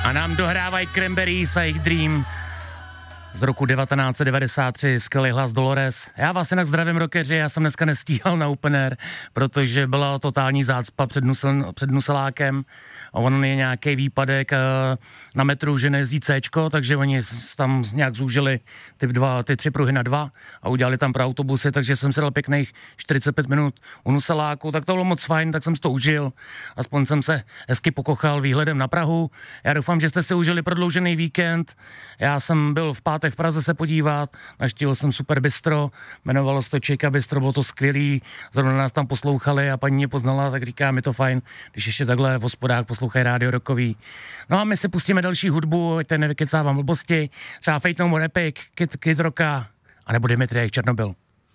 A nám dohrávají Cranberries a jejich Dream z roku 1993, skvělý hlas Dolores. Já vás jinak zdravím, rockeři, já jsem dneska nestíhal na open air, protože byla totální zácpa před Nuselákem. A on je nějaký výpadek na metru, že nejezdí Cčko, takže oni tam nějak zúžili ty 3 pruhy na 2 a udělali tam pro autobusy, takže jsem si dal pěkných 45 minut u Nuseláku, tak to bylo moc fajn, tak jsem si to užil. Aspoň jsem se hezky pokochal výhledem na Prahu. Já doufám, že jste si užili prodloužený víkend. Já jsem byl v pátek v Praze se podívat, navštívil jsem super bistro, jmenovalo se to Čejka bistro, bylo to skvělý, zrovna nás tam poslouchali a paní mě poznala, tak říká, mi to fajn, když ještě takhle v hospodách poslouchají rádio rockový. No a my si pustíme další hudbu, ať tady nevykecávám blbosti, třeba Fate No More Epic, Kid Rocka, anebo Dimitri Černobyl.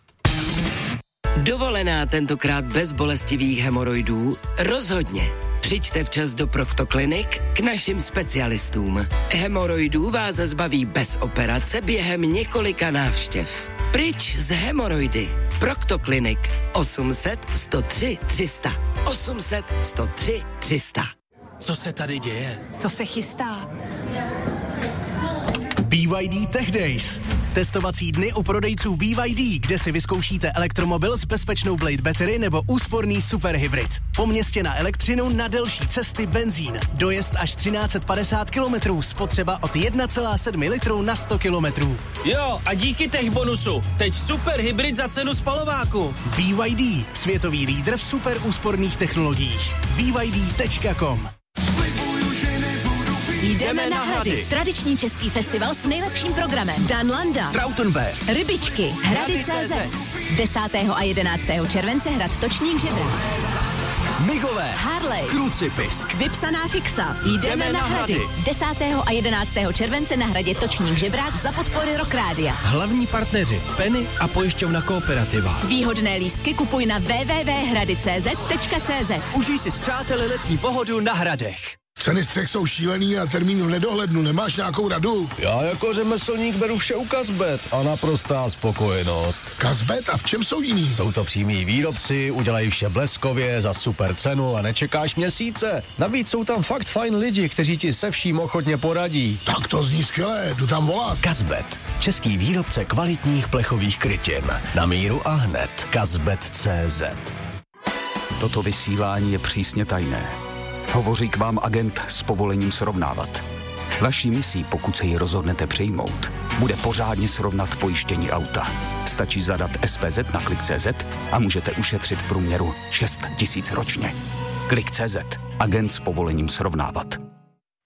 Dovolená tentokrát bez bolestivých hemoroidů? Rozhodně. Přijďte včas do Proctoclinic k našim specialistům. Hemoroidů vás zbaví bez operace během několika návštěv. Pryč z hemoroidy. Proctoclinic 800 103 300. 800 103 300. Co se tady děje? Co se chystá? BYD Tech Days. Testovací dny u prodejců BYD, kde si vyzkoušíte elektromobil s bezpečnou Blade Battery nebo úsporný superhybrid. Po městě na elektřinu, na delší cesty benzín. Dojezd až 1350 km, spotřeba od 1,7 litru na 100 km. Jo, a díky tech bonusu. Teď superhybrid za cenu spalováku. BYD, světový lídr v super úsporných technologiích. BYD.com. Jdeme na Hrady. Tradiční český festival s nejlepším programem. Dan Landa, Trautenberg, Rybičky, Hrady.cz. 10. a 11. července hrad Točník Žebrák. Migové, Harley, Krucipisk, Vypsaná fixa. Jdeme na Hrady. 10. a 11. července na hradě Točník Žebrák za podpory Rock Rádia. Hlavní partneři Penny a pojišťovna Kooperativa. Výhodné lístky kupuj na www.hrady.cz. Užij si s přáteli letní pohodu na Hradech. Ceny střech jsou šílený a termínu v nedohlednu. Nemáš nějakou radu? Já jako řemeslník beru vše u Kazbet a naprostá spokojenost. Kazbet? A v čem jsou jiný? Jsou to přímí výrobci, udělají vše bleskově, za super cenu a nečekáš měsíce. Navíc jsou tam fakt fajn lidi, kteří ti se vším ochotně poradí. Tak to zní skvěle, jdu tam volat. Kazbet, český výrobce kvalitních plechových krytin. Na míru a hned. Kazbet.cz. Toto vysílání je přísně tajné. Hovoří k vám agent s povolením srovnávat. Vaší misí, pokud se ji rozhodnete přijmout, bude pořádně srovnat pojištění auta. Stačí zadat SPZ na Klik.cz a můžete ušetřit v průměru 6 000 ročně. Klik.cz. Agent s povolením srovnávat.